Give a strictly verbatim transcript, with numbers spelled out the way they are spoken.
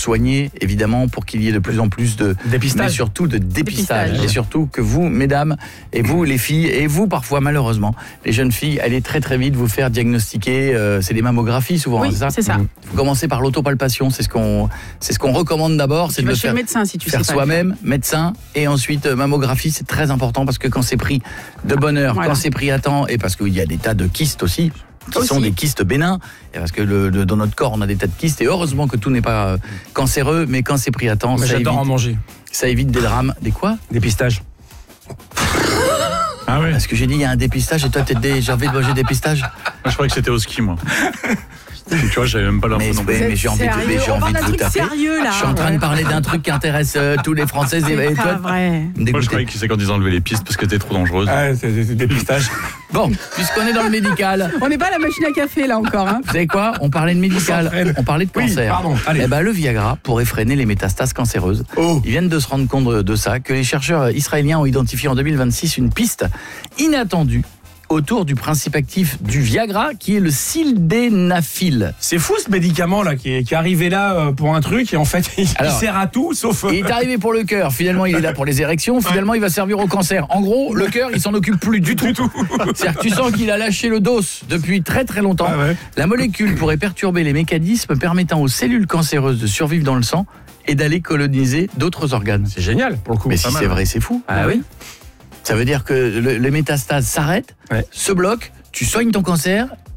soigner, évidemment, pour qu'il y ait de plus en plus de dépistage, mais surtout de dépistage, dépistage. et surtout que vous, mesdames, et vous, les filles, et vous, parfois, malheureusement, les jeunes filles, allez très très vite vous faire diagnostiquer. Euh, c'est des mammographies souvent, Oui, hein, c'est ça. c'est ça. Il faut commencer par l'autopalpation, c'est ce qu'on, c'est ce qu'on recommande d'abord, c'est Tu de vas le chez faire, le médecin si tu faire sais pas. soi-même, médecin, et ensuite euh, mammographie, c'est très important parce que quand c'est pris de bonne heure, Voilà. quand c'est pris à temps, et parce qu'il y a des tas de kystes aussi, qui Aussi. sont des kystes bénins, et parce que le, le- dans notre corps, on a des tas de kystes, et heureusement que tout n'est pas euh, cancéreux, mais quand c'est pris à temps, Mais ça j'adore en évite, manger. ça évite des drames. Des quoi? Dépistage. Ah ouais. Parce que j'ai dit, il y a un dépistage, et toi, t'es déjà envie de manger dépistage? Moi, je croyais que c'était au ski, moi. Tu vois, j'avais même pas l'info Mais, non plus. mais j'ai envie de, Sérieux, mais j'ai on envie parle de d'un vous truc taper. sérieux là. Je suis en train de parler d'un truc qui intéresse euh, tous les Français et, et C'est toi, pas vrai. me Moi, je dégoûter. croyais que c'est quand ils enlevaient les pistes parce que t'es trop dangereuse. Ah, c'est c'est dépistage. Bon, puisqu'on est dans le médical, On n'est pas à la machine à café là encore. Hein. vous savez quoi? On parlait de médical, on parlait de Oui, cancer. pardon, allez. Eh ben, le Viagra pourrait freiner les métastases cancéreuses. Oh. Ils viennent de se rendre compte de, de ça, que les chercheurs israéliens ont identifié en deux mille vingt-six une piste inattendue autour du principe actif du Viagra, qui est le sildenafil. C'est fou ce médicament là qui est, qui est arrivé là euh, pour un truc et en fait il, Alors, il sert à tout sauf. euh, Il est arrivé pour le cœur, finalement il est là pour les érections, finalement il va servir au cancer. En gros, le cœur il s'en occupe plus du tout. du tout. C'est-à-dire que tu sens qu'il a lâché le dos depuis très très longtemps. Ah ouais. La molécule pourrait perturber les mécanismes permettant aux cellules cancéreuses de survivre dans le sang et d'aller coloniser d'autres organes. C'est génial pour le coup. Mais pas si mal, c'est hein. vrai, c'est fou. Ah oui. Ça veut dire que le- les métastases s'arrêtent, Ouais. se bloquent, tu soignes ton cancer